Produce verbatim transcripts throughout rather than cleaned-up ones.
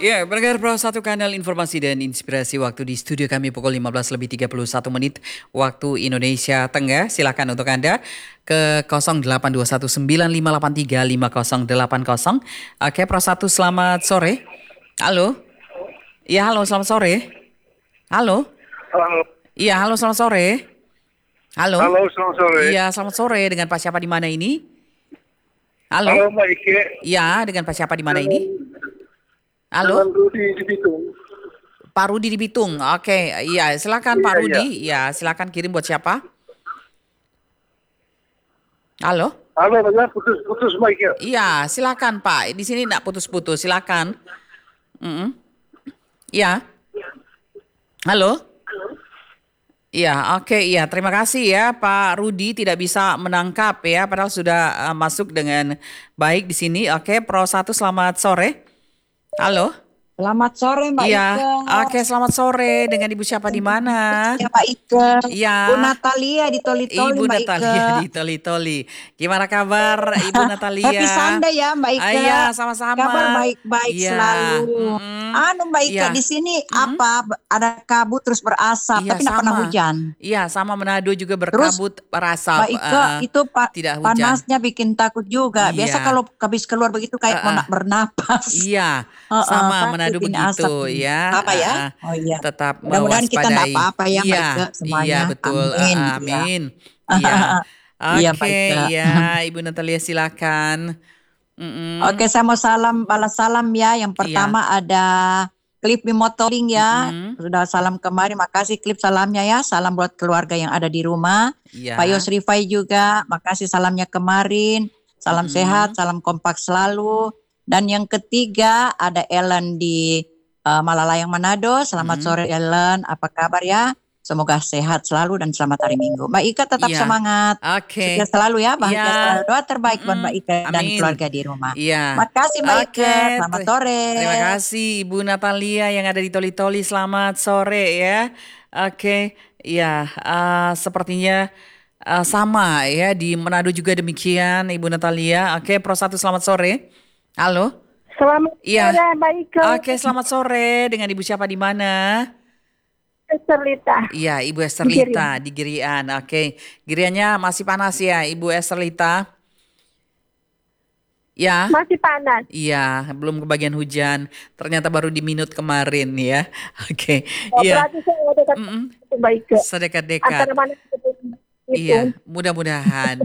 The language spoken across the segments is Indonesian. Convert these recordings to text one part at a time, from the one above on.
Ya, pendengar Pro satu Kanal Informasi dan Inspirasi, waktu di studio kami pukul lima belas lebih tiga puluh satu menit waktu Indonesia Tengah. Silakan untuk Anda ke nol delapan dua satu sembilan lima delapan tiga lima nol delapan nol. Oke, Pro satu selamat sore. Halo. Ya, halo selamat sore. Halo. Halo, Iya, halo selamat sore. Halo. halo selamat sore. Iya, selamat sore, dengan Pak siapa di mana ini? Halo. Halo Mbak Ike. Iya, dengan Pak siapa di mana Dengan, ini? dengan Halo. Rudi di Bitung. Pak Rudi di Bitung. Oke, iya silakan Pak Iya, iya. Rudi. Ya, silakan kirim buat siapa? Halo. Halo, benar putus-putus Mbak Ike. Iya, silakan Pak. Di sini enggak putus-putus. Silakan. Mm-mm. Iya. Halo. Iya, oke, iya. Terima kasih ya Pak Rudi, tidak bisa menangkap ya, padahal sudah uh, masuk dengan baik di sini. Oke, Pro satu selamat sore. Halo. Selamat sore Mbak Iya, Ike. oke, selamat sore. Dengan Ibu siapa di mana? Ya Mbak Ike. Iya. Bu Natalia di Toli-Toli Ibu Mbak Natalia Ike. di Toli-Toli. Gimana kabar Ibu Natalia? Happy Sunday ya Mbak Ah, Ike. iya, sama-sama. Kabar baik-baik Iya. selalu. Mm-mm. Anu Mbak Ike, Iya. di sini Mm-mm. apa? Ada kabut terus berasap, Iya, tapi tidak pernah sama. hujan. Iya, sama Manado juga Terus berkabut, berasap. Mbak Ike, eh, itu pa- tidak hujan. panasnya bikin takut juga. Biasa Iya. kalau habis keluar begitu kayak Eh, mau eh. nak bernapas. Iya, Heeh, sama takut Manado ini begitu asap ini. ya. Apa ya? eh, eh, Oh iya. Tetap Mudah-mudahan kita tidak mewaspadai. apa-apa ya Mbak Iya, Ike semuanya. iya betul. Eh, Amin. eh, Iya. amin. Iya. Iya Mbak Oke, Ike. ya Ibu Natalia silakan. Mm-mm. Oke, saya mau salam, balas salam ya. Yang Iya. pertama ada Klip Bimotoling ya. Mm-mm. Sudah salam kemarin, makasih Klip salamnya ya. Salam buat keluarga yang ada di rumah. Iya. Pak Yos Rifai juga, makasih salamnya kemarin. Salam Mm-mm. sehat, salam kompak selalu. Dan yang ketiga ada Ellen di uh, Malalayang Manado. Selamat Mm-mm. sore Ellen, apa kabar ya? Semoga sehat selalu dan selamat hari Minggu. Mbak Ika tetap Iya. semangat. Oke. Sukses selalu ya, bahagia Iya. selalu. Doa terbaik buat Mm-mm. Mbak Ika dan Amin. keluarga di rumah. Iya. Makasih Mbak Oke. Ika, selamat ter- sore. Terima kasih Ibu Natalia yang ada di Toli-Toli. Selamat sore ya. Oke. Ya, eh, sepertinya eh, sama ya di Manado juga demikian Ibu Natalia. Oke, Pro satu selamat sore. Halo. Selamat Iya. sore Mbak Ike. Oke, selamat sore. Dengan Ibu siapa di mana? Esther Lita. Iya, Ibu Esther Di Lita di Girian. Oke, Giriannya masih panas ya, Ibu Esther Lita? Ya, Masih panas. iya, belum kebagian hujan. Ternyata baru di minut kemarin ya. Oke, Oh, iya, berarti saya ada dekat Mm-mm. Mbak Ike. sedekat-dekat. Antara mana itu? Iya, mudah-mudahan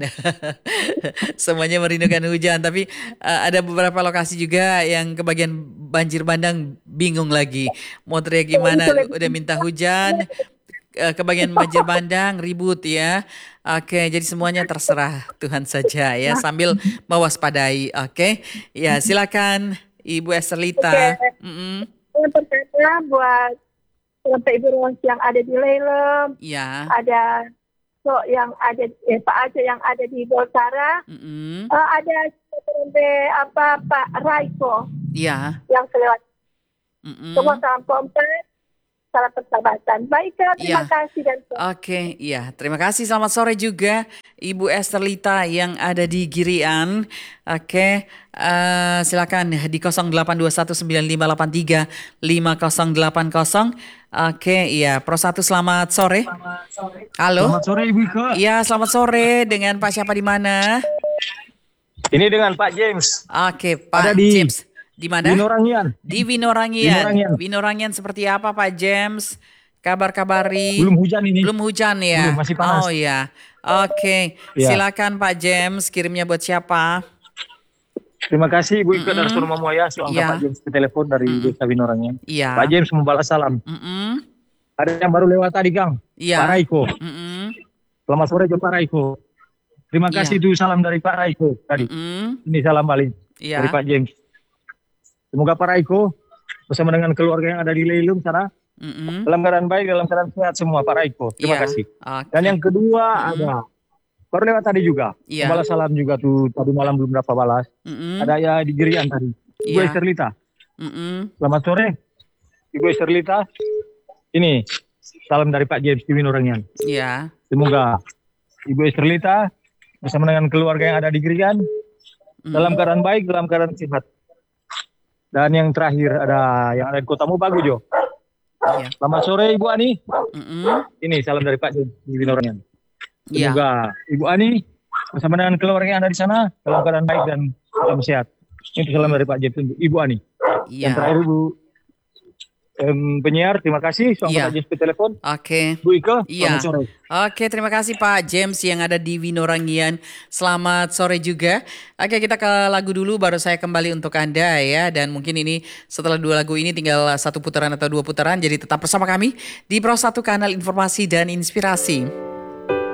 semuanya merindukan hujan. Tapi uh, ada beberapa lokasi juga yang kebagian banjir bandang, bingung lagi mau teriak gimana. Udah minta hujan, uh, kebagian banjir bandang ribut ya. Oke, jadi semuanya terserah Tuhan saja ya, sambil mewaspadai. Oke, ya silakan Ibu Esther Lita. Oke. Mm-mm. Yang pertama buat sampai Ibu Ros yang ada di Lelem, Ya. ada so yang ada eh, Pak Aceh yang ada di Bolsara, Mm-mm. eh, ada sampai apa Pak Raiko Ya. yang selewat. Mm-mm. Semua salam kompak, salam persahabatan. Baik, terima Iya. kasih dan Oke, iya. Terima kasih. Selamat sore juga Ibu Esther Lita yang ada di Girian. Oke, eh, silakan di nol delapan dua satu sembilan lima delapan tiga lima nol delapan nol. Oke, iya. Pro satu selamat sore. Halo. Selamat sore Ibu Ike. Iya, selamat sore. Dengan Pak siapa di mana? Ini dengan Pak James. Oke, Pak Ada di- James. Di mana? Di Norangian. Di Winorangian. Winorangian. Winorangian seperti apa Pak James? Kabar-kabari. Belum hujan ini. Belum hujan ya? Belum, masih panas. Oh iya. Oke, Iya. silakan Pak James, kirimnya buat siapa? Terima kasih Ibu Ike Mm-mm. dari Suruh Mamoya. Soalnya Iya. Pak James ke telepon dari Mm-mm. Desa Norangian. Iya. Pak James membalas salam. Mm-mm. Ada yang baru lewat tadi Kang. Iya. Pak Raiko. Mm-mm. Selamat sore Pak Raiko. Terima Iya. kasih itu salam dari Pak Raiko tadi. Mm-mm. Ini salam balik Iya. dari Pak James. Semoga Pak Raiko bersama dengan keluarga yang ada di Lelum sana Mm-mm. dalam keadaan baik, dalam keadaan sehat semua Pak Raiko. Terima Iya. kasih. Oke. Dan yang kedua Mm-mm. ada baru lewat tadi juga. Iya. Balas salam juga tuh tadi malam belum dapat balas. Mm-mm. Ada ya di Girian tadi. Ibu Iya. Esther Lita. Mm-mm. Selamat sore. Ibu Esther Lita. Ini salam dari Pak James di Winorangian. Iya. Semoga Ibu Esther Lita bersama dengan keluarga yang ada di Girian Mm. dalam keadaan baik, dalam keadaan sehat. Dan yang terakhir ada yang ada di Kotamu Bagu Jo. Iya. Selamat sore Ibu Ani. Mm-mm. Ini salam dari Pak James di Winorangan. Iya. Semoga Ibu Ani bersama dengan keluarga yang ada di sana dalam keadaan baik dan dalam sehat. Itu salam dari Pak James untuk Ibu Ani. Iya. Yang terakhir Ibu em, penyiar, terima kasih sudah Iya. Pak James ke telepon. Oke. Bu Ika, Iya. selamat sore. Oke, terima kasih Pak James yang ada di Winorangian. Selamat sore juga. Oke, kita ke lagu dulu baru saya kembali untuk Anda ya. Dan mungkin ini setelah dua lagu ini tinggal satu putaran atau dua putaran. Jadi tetap bersama kami di Pro satu Kanal Informasi dan Inspirasi.